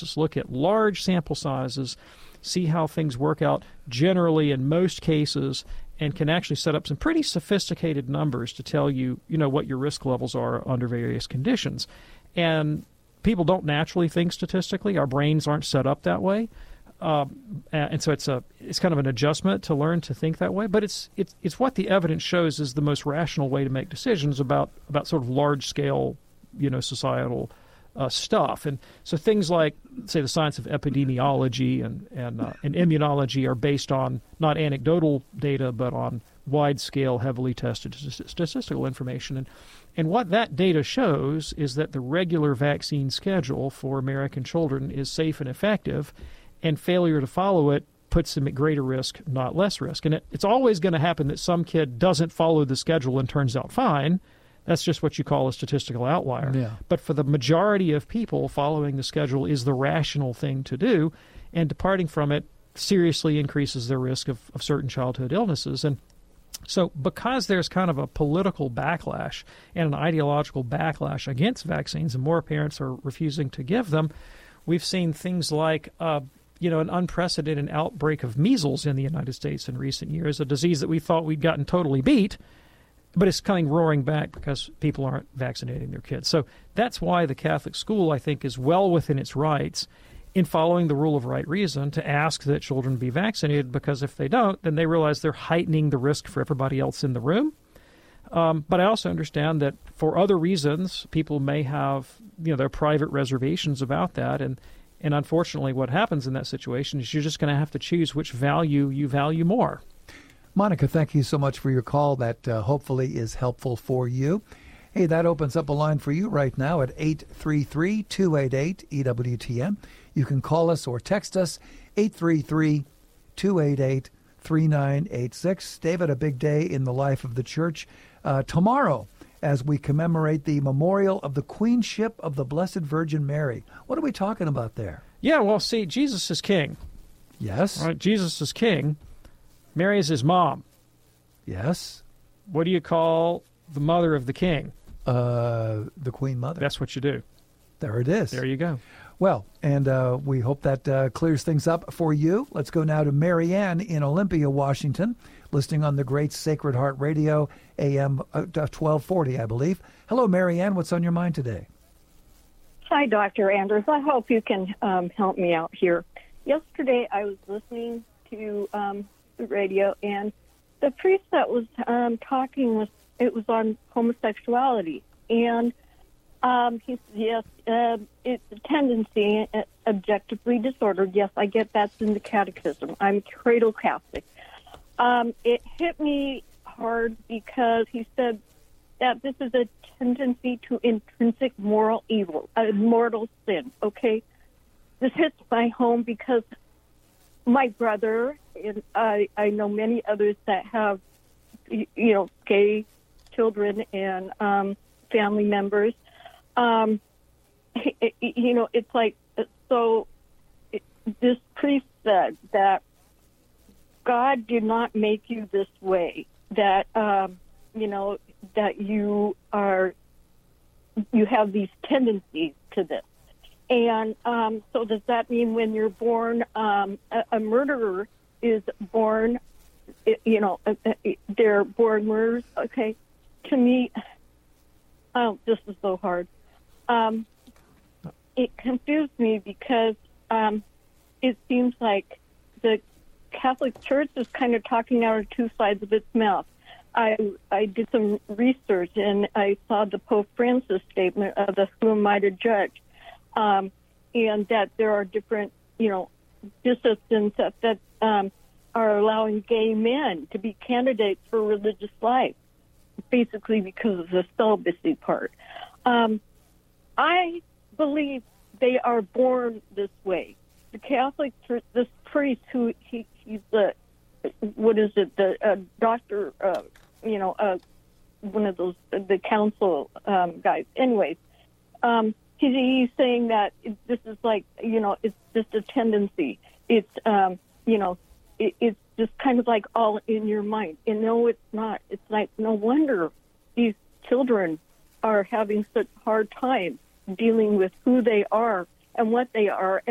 analysis, look at large sample sizes, see how things work out generally in most cases, and can actually set up some pretty sophisticated numbers to tell you, what your risk levels are under various conditions. And people don't naturally think statistically. Our brains aren't set up that way. And so it's kind of an adjustment to learn to think that way. But it's what the evidence shows is the most rational way to make decisions about sort of large-scale, societal stuff. And so things like, say, the science of epidemiology and immunology are based on not anecdotal data, but on wide-scale, heavily tested statistical information. And what that data shows is that the regular vaccine schedule for American children is safe and effective, and failure to follow it puts them at greater risk, not less risk. And it's always going to happen that some kid doesn't follow the schedule and turns out fine. That's just what you call a statistical outlier. Yeah. But for the majority of people, following the schedule is the rational thing to do, and departing from it seriously increases their risk of certain childhood illnesses. And so because there's kind of a political backlash and an ideological backlash against vaccines, and more parents are refusing to give them, we've seen things like an unprecedented outbreak of measles in the United States in recent years, a disease that we thought we'd gotten totally beat, but it's coming roaring back because people aren't vaccinating their kids. So that's why the Catholic school, I think, is well within its rights in following the rule of right reason to ask that children be vaccinated, because if they don't, then they realize they're heightening the risk for everybody else in the room. But I also understand that for other reasons, people may have their private reservations about that. And unfortunately, what happens in that situation is you're just going to have to choose which value you value more. Monica, thank you so much for your call. That hopefully is helpful for you. Hey, that opens up a line for you right now at 833-288-EWTN. You can call us or text us, 833-288-3986. David, a big day in the life of the church tomorrow as we commemorate the memorial of the Queenship of the Blessed Virgin Mary. What are we talking about there? Yeah, well, see, Jesus is king. Yes. Right, Jesus is king. Mary is his mom. Yes. What do you call the mother of the king? The Queen Mother. That's what you do. There it is. There you go. Well, and we hope that clears things up for you. Let's go now to Marianne in Olympia, Washington, listening on the great Sacred Heart Radio, AM 1240, I believe. Hello, Marianne. What's on your mind today? Hi, Dr. Andrews. I hope you can help me out here. Yesterday, I was listening to the radio, and the priest that was talking it was on homosexuality, and he said, yes, it's a tendency, objectively disordered. Yes, I get that's in the catechism. I'm cradle Catholic. It hit me hard because he said that this is a tendency to intrinsic moral evil, a mortal sin, okay? This hits my home because my brother, and I know many others that have, gay children and family members. It's like, so this priest said that God did not make you this way, that, that you have these tendencies to this. And so does that mean when you're born, a murderer is born, they're born murderers? Okay. To me, this is so hard. It confused me because it seems like the Catholic Church is kind of talking out of two sides of its mouth. I did some research, and I saw the Pope Francis statement of the who am I to judge, and that there are different, disciplines that are allowing gay men to be candidates for religious life, basically because of the celibacy part. I believe they are born this way. The Catholic Church, this priest who he's the, doctor, one of those, the council guys. Anyways, he's saying that this is like, it's just a tendency. It's, it's just kind of like all in your mind. And no, it's not. It's like, no wonder these children are having such hard time dealing with who they are and what they are